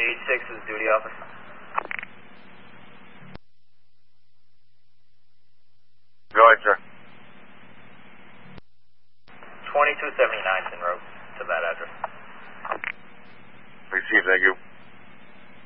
8-6 is duty officer. Go ahead, sir. 2279's en route.